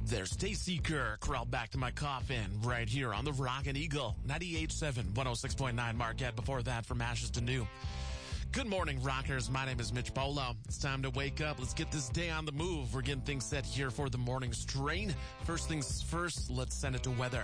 There's Stacy Kerr crawled back to my coffin right here on the Rockin' Eagle. 98.7, 106.9 Marquette. Before that, From Ashes to New. Good morning, rockers. My name is Mitch Polo. It's time to wake up. Let's get this day on the move. We're getting things set here for the morning strain. First things first, let's send it to weather.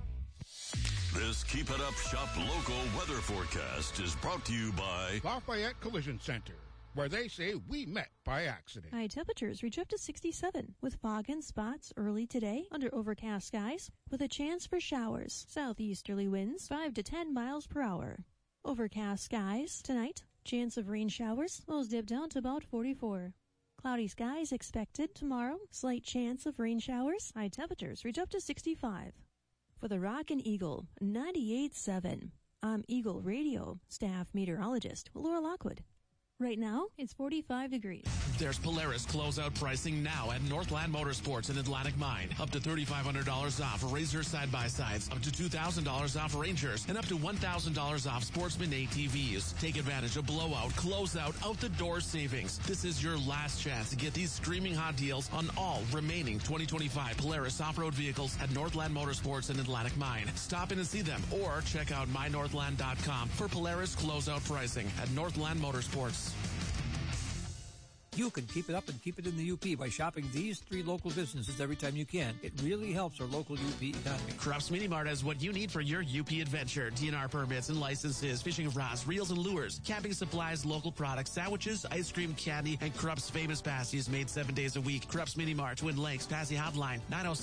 This Keep It Up Shop local weather forecast is brought to you by Lafayette Collision Center, where they say we met by accident. High temperatures reach up to 67 with fog and spots early today under overcast skies with a chance for showers. Southeasterly winds 5 to 10 miles per hour. Overcast skies tonight. Chance of rain showers. Lows dip down to about 44. Cloudy skies expected tomorrow. Slight chance of rain showers. High temperatures reach up to 65. For the Rockin' Eagle 98.7, I'm Eagle Radio staff meteorologist Laura Lockwood. Right now, it's 45 degrees. There's Polaris closeout pricing now at Northland Motorsports in Atlantic Mine. Up to $3,500 off Razor side-by-sides, up to $2,000 off Rangers, and up to $1,000 off Sportsman ATVs. Take advantage of blowout, closeout, out-the-door savings. This is your last chance to get these screaming hot deals on all remaining 2025 Polaris off-road vehicles at Northland Motorsports in Atlantic Mine. Stop in and see them or check out mynorthland.com for Polaris closeout pricing at Northland Motorsports. You can keep it up and keep it in the UP by shopping these 3 local businesses every time you can. It really helps our local UP economy. Krups Mini Mart has what you need for your UP adventure. DNR permits and licenses, fishing rods, reels and lures, camping supplies, local products, sandwiches, ice cream, candy, and Krups famous pasties made 7 days a week. Krups Mini Mart, Twin Lakes, Passy Hotline,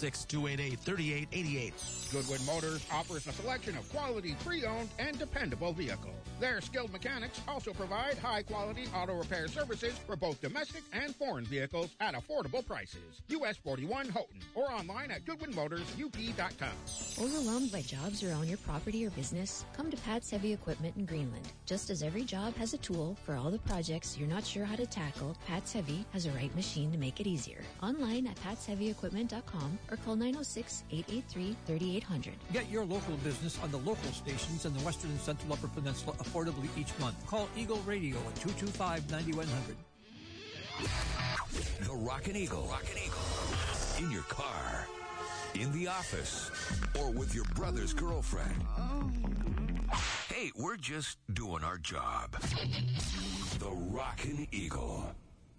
906-288-3888. Goodwin Motors offers a selection of quality pre-owned and dependable vehicles. Their skilled mechanics also provide high-quality auto repair services for both domestic and foreign vehicles at affordable prices. US 41 Houghton or online at GoodwinMotorsUP.com. Overwhelmed by jobs around your property or business? Come to Pat's Heavy Equipment in Greenland. Just as every job has a tool for all the projects you're not sure how to tackle, Pat's Heavy has a right machine to make it easier. Online at Pat'sHeavyEquipment.com or call 906-883-3800. Get your local business on the local stations in the Western and Central Upper Peninsula affordably each month. Call Eagle Radio at 225-9100. The Rockin' Eagle. Rockin' Eagle. In your car, in the office, or with your brother's girlfriend. Hey, we're just doing our job. The Rockin' Eagle.